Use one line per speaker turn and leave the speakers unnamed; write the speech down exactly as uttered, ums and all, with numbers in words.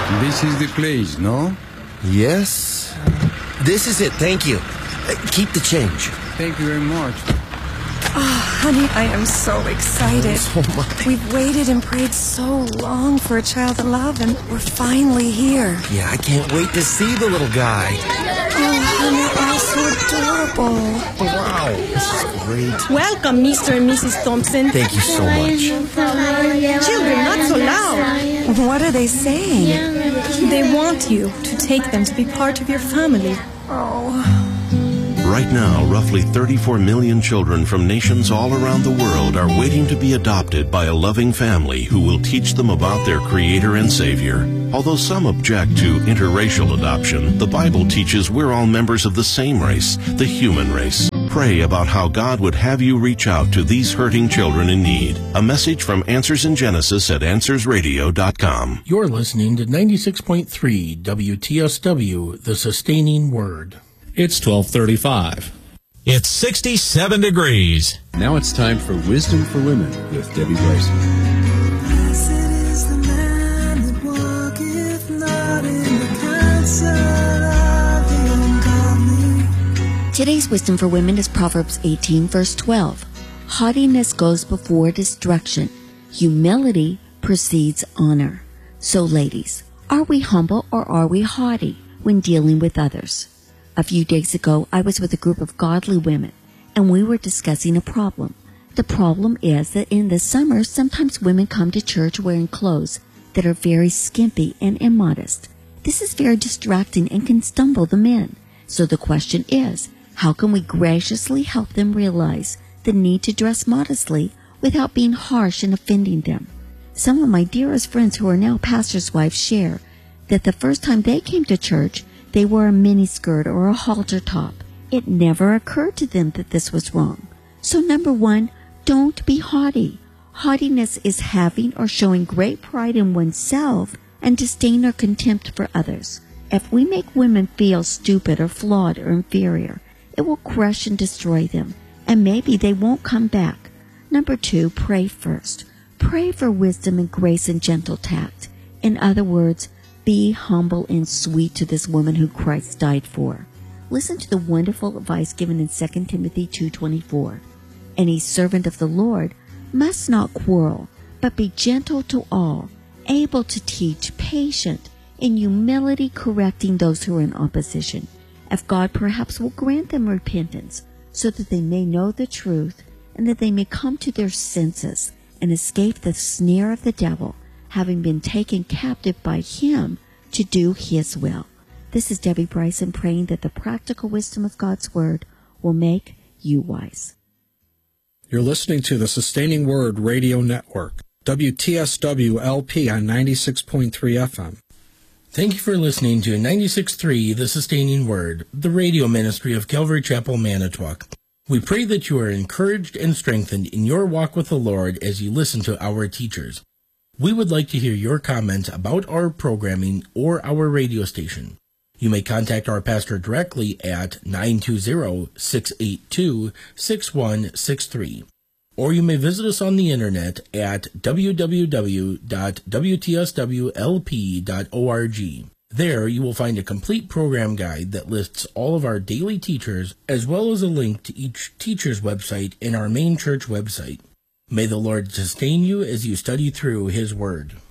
This is the place, no?
Yes. This is it, thank you. Uh, keep the change.
Thank you very much.
Oh, honey, I am so excited.
So much.
We've waited and prayed so long for a child to love, and we're finally here.
Yeah, I can't wait to see the little guy.
Oh, honey, oh, so adorable.
Wow, this is great.
Welcome, Mister and Missus Thompson.
Thank you so much.
Children, not so loud.
What are they saying?
They want you to take them to be part of your family.
Oh.
Right now, roughly thirty-four million children from nations all around the world are waiting to be adopted by a loving family who will teach them about their Creator and Savior. Although some object to interracial adoption, the Bible teaches we're all members of the same race, the human race. Pray about how God would have you reach out to these hurting children in need. A message from Answers in Genesis at answers radio dot com.
You're listening to ninety-six point three W T S W, The Sustaining Word.
It's twelve thirty-five.
It's sixty-seven degrees.
Now it's time for Wisdom for Women with Debbie Bryson.
Blessed is the man that walketh not in the counsel of the ungodly.
Today's Wisdom for Women is Proverbs eighteen, verse twelve. Haughtiness goes before destruction. Humility precedes honor. So, ladies, are we humble or are we haughty when dealing with others? A few days ago, I was with a group of godly women, and we were discussing a problem. The problem is that in the summer, sometimes women come to church wearing clothes that are very skimpy and immodest. This is very distracting and can stumble the men. So the question is, how can we graciously help them realize the need to dress modestly without being harsh and offending them? Some of my dearest friends who are now pastors' wives share that the first time they came to church, they wore a miniskirt or a halter top. It never occurred to them that this was wrong. So number one, don't be haughty. Haughtiness is having or showing great pride in oneself and disdain or contempt for others. If we make women feel stupid or flawed or inferior, it will crush and destroy them, and maybe they won't come back. Number two, pray first. Pray for wisdom and grace and gentle tact. In other words, be humble and sweet to this woman who Christ died for. Listen to the wonderful advice given in Second Timothy two twenty-four. Any servant of the Lord must not quarrel, but be gentle to all, able to teach, patient, in humility correcting those who are in opposition. If God perhaps will grant them repentance, so that they may know the truth, and that they may come to their senses and escape the snare of the devil, having been taken captive by him to do his will. This is Debbie Bryson praying that the practical wisdom of God's Word will make you wise.
You're listening to the Sustaining Word Radio Network, W T S W L P on ninety-six point three F M.
Thank you for listening to ninety-six point three The Sustaining Word, the radio ministry of Calvary Chapel, Manitowoc. We pray that you are encouraged and strengthened in your walk with the Lord as you listen to our teachers. We would like to hear your comments about our programming or our radio station. You may contact our pastor directly at nine two zero, six eight two, six one six three. Or you may visit us on the internet at w w w dot w t s w l p dot org. There you will find a complete program guide that lists all of our daily teachers, as well as a link to each teacher's website in our main church website. May the Lord sustain you as you study through His Word.